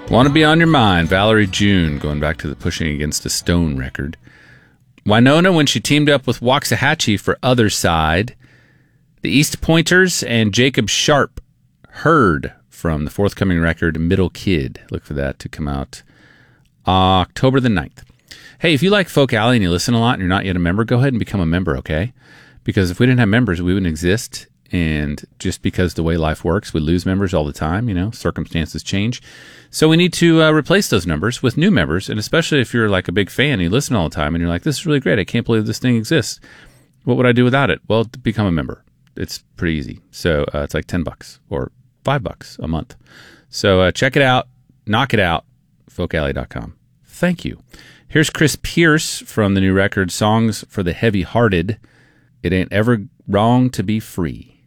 Want to Be on Your Mind, Valerie June, going back to the Pushing Against a Stone record. Wynonna, when she teamed up with Waxahachie for Other Side. The East Pointers and Jacob Sharp, Heard, from the forthcoming record Middle Kid. Look for that to come out October the 9th. Hey, if you like Folk Alley and you listen a lot and you're not yet a member, go ahead and become a member, okay? Because if we didn't have members, we wouldn't exist. And just because the way life works, we lose members all the time, circumstances change. So we need to replace those numbers with new members. And especially if you're like a big fan and you listen all the time and you're like, this is really great. I can't believe this thing exists. What would I do without it? Well, to become a member. It's pretty easy. So it's like $10 or $5 a month. So check it out. Knock it out. Folkalley.com. Thank you. Here's Chris Pierce from the new record, Songs for the Heavy-Hearted. It Ain't Ever Wrong to Be Free.